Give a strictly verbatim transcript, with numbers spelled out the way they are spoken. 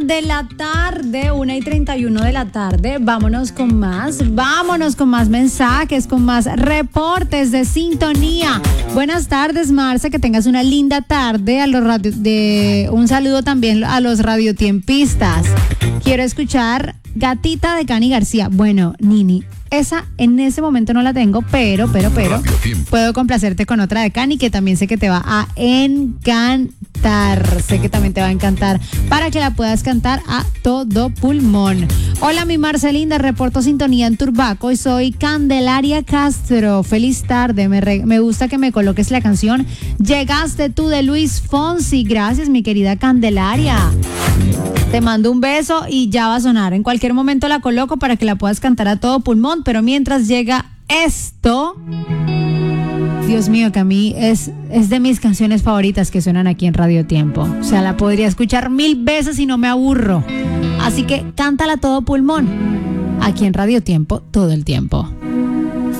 De la tarde, una y treinta y uno de la tarde. Vámonos con más, vámonos con más mensajes, con más reportes de sintonía. Buenas tardes, Marce, que tengas una linda tarde. A los radio, de, un saludo también a los radiotiempistas. Quiero escuchar Gatita de Cani García. Bueno, Nini, esa en ese momento no la tengo, pero, pero, pero puedo complacerte con otra de Cani que también sé que te va a encantar. Sé que también te va a encantar para que la puedas cantar a todo pulmón. Hola, mi Marcelinda, reporto sintonía en Turbaco y soy Candelaria Castro. Feliz tarde, me, re, me gusta que me coloques la canción Llegaste tú de Luis Fonsi. Gracias, mi querida Candelaria. Te mando un beso y ya va a sonar. En cualquier momento la coloco para que la puedas cantar a todo pulmón, pero mientras llega esto, Dios mío, que a mí es, es de mis canciones favoritas que suenan aquí en Radio Tiempo. O sea, la podría escuchar mil veces y no me aburro. Así que cántala a todo pulmón. Aquí en Radio Tiempo, todo el tiempo.